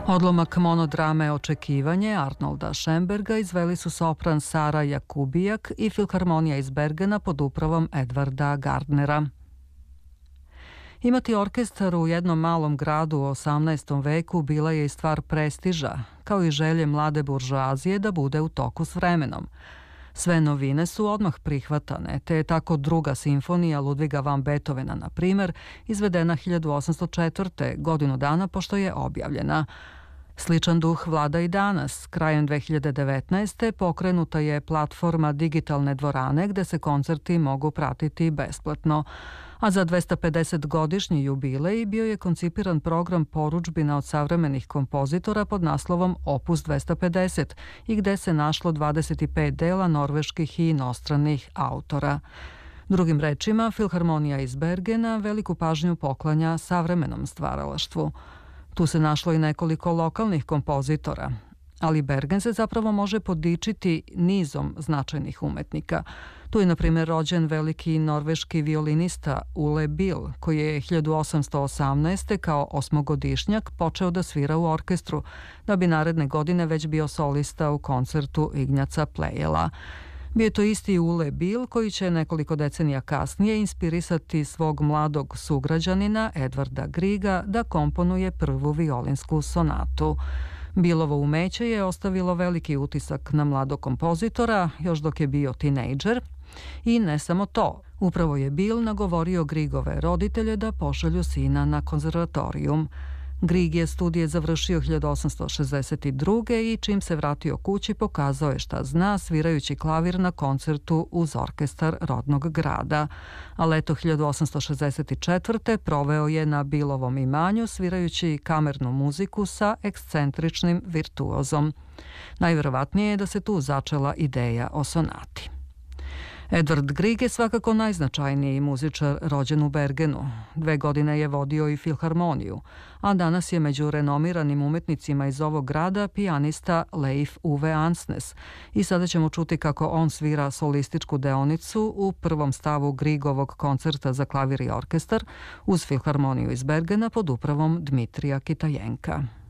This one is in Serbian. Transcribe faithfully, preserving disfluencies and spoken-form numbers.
Odlomak monodrame Očekivanje Arnolda Schönberga izveli su sopran Sara Jakubijak i Filharmonija iz Bergena pod upravom Edvarda Gardnera. Imati orkestar u jednom malom gradu u osamnaestom veku bila je i stvar prestiža, kao i želje mlade buržoazije da bude u toku s vremenom. Sve novine su odmah prihvatane, te je tako druga simfonija Ludviga van Beethovena, na primer, izvedena hiljadu osamsto četvrte. godinu dana pošto je objavljena. Sličan duh vlada i danas. Krajem dve hiljade devetnaeste. pokrenuta je platforma digitalne dvorane gde se koncerti mogu pratiti besplatno. A za dvestapedesetogodišnji jubilej bio je koncipiran program porudžbina od savremenih kompozitora pod naslovom Opus dvesta pedeset i gde se našlo dvadeset pet dela norveških i inostranih autora. Drugim rečima, Filharmonija iz Bergena veliku pažnju poklanja savremenom stvaralaštvu. Tu se našlo i nekoliko lokalnih kompozitora, ali Bergen se zapravo može podičiti nizom značajnih umetnika. Tu je, na primjer, rođen veliki norveški violinista Ole Bill, koji je hiljadu osamsto osamnaeste. kao osmogodišnjak počeo da svira u orkestru, da bi naredne godine već bio solista u koncertu Ignjaca Plejela. Bio je to isti Ole Bill koji će nekoliko decenija kasnije inspirisati svog mladog sugrađanina Edvarda Griega da komponuje prvu violinsku sonatu. Billovo umeće je ostavilo veliki utisak na mladog kompozitora još dok je bio tinejdžer. I ne samo to, upravo je Bill nagovorio Griegove roditelje da pošalju sina na konzervatorijum. Grieg je studije završio hiljadu osamsto šezdeset druge. i čim se vratio kući pokazao je šta zna svirajući klavir na koncertu uz orkestar rodnog grada. A leto hiljadu osamsto šezdeset četvrte. proveo je na Billovom imanju svirajući kamernu muziku sa ekscentričnim virtuozom. Najverovatnije je da se tu začela ideja o sonati. Edvard Grieg je svakako najznačajniji muzičar rođen u Bergenu. Dve godine je vodio i Filharmoniju, a danas je među renomiranim umetnicima iz ovog grada pijanista Leif Uwe Ansnes. I sada ćemo čuti kako on svira solističku deonicu u prvom stavu Griegovog koncerta za klavir i orkestar uz Filharmoniju iz Bergena pod upravom Dmitrija Kitajenka.